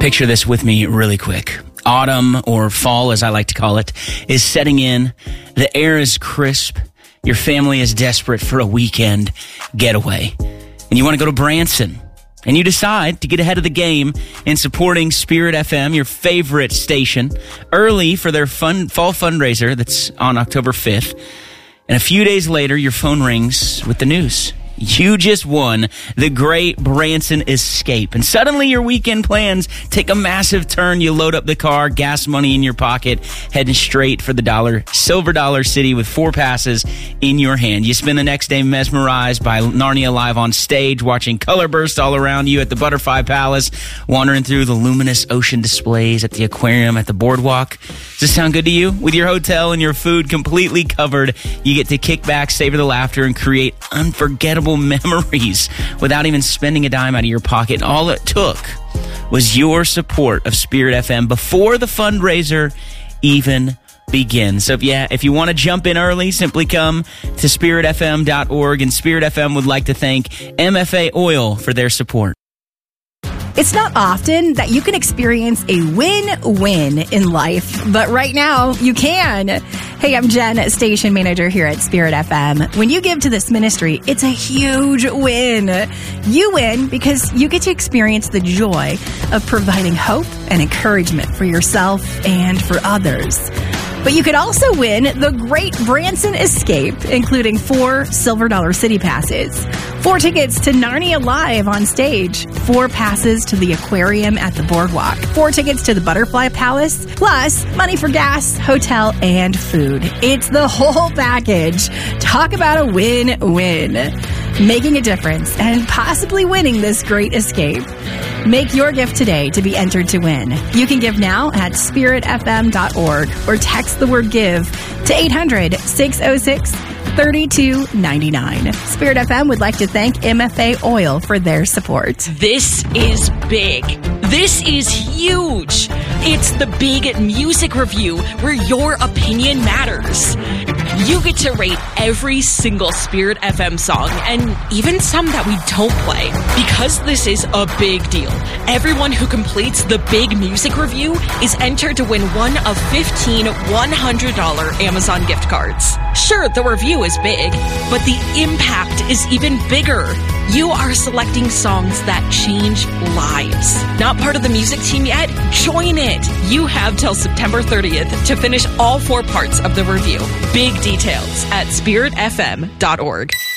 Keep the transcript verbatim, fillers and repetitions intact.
Picture this with me really quick. Autumn, or fall as I like to call it, is setting in. The air is crisp. Your family is desperate for a weekend getaway. And you want to go to Branson. And you decide to get ahead of the game in supporting Spirit F M, your favorite station, early for their fun fall fundraiser that's on October fifth. And a few days later, your phone rings with the news. You just won the Great Branson Escape. And suddenly your weekend plans take a massive turn. You load up the car, gas money in your pocket, heading straight for the dollar, Silver Dollar City with four passes in your hand. You spend the next day mesmerized by Narnia Live on stage, watching color burst all around you at the Butterfly Palace, wandering through the luminous ocean displays at the aquarium at the boardwalk. Does this sound good to you? With your hotel and your food completely covered, you get to kick back, savor the laughter, and create unforgettable memories without even spending a dime out of your pocket. All it took was your support of Spirit F M before the fundraiser even begins. So if, yeah, if you want to jump in early, simply come to spirit f m dot org, and Spirit F M would like to thank M F A Oil for their support. It's not often that you can experience a win-win in life, but right now you can. Hey, I'm Jen, station manager here at Spirit F M. When you give to this ministry, it's a huge win. You win because you get to experience the joy of providing hope and encouragement for yourself and for others. But you could also win the Great Branson Escape, including four Silver Dollar City passes, four tickets to Narnia Live on stage, four passes to the aquarium at the boardwalk, four tickets to the Butterfly Palace, plus money for gas, hotel, and food. It's the whole package. Talk about a win-win. Making a difference and possibly winning this great escape. Make your gift today to be entered to win. You can give now at spirit f m dot org or text the word GIVE to eight hundred, six oh six, three two nine nine. Spirit F M would like to thank M F A Oil for their support. This is big. This is huge. It's the big music review where your opinion matters. You get to rate every single Spirit F M song, and even some that we don't play. Because this is a big deal, everyone who completes the big music review is entered to win one of fifteen one hundred dollars Amazon gift cards. Sure, the review is big, but the impact is even bigger. You are selecting songs that change lives. Not part of the music team yet? Join it. You have till September thirtieth to finish all four parts of the review. Big details at spirit f m dot org.